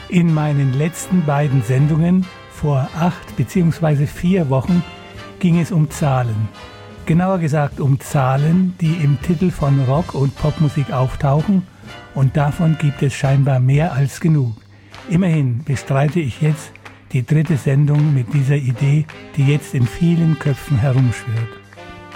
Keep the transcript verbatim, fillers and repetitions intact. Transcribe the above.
In meinen letzten beiden Sendungen vor acht bzw. vier Wochen ging es um Zahlen. Genauer gesagt um Zahlen, die im Titel von Rock- und Popmusik auftauchen, und davon gibt es scheinbar mehr als genug. Immerhin bestreite ich jetzt die dritte Sendung mit dieser Idee, die jetzt in vielen Köpfen herumschwirrt.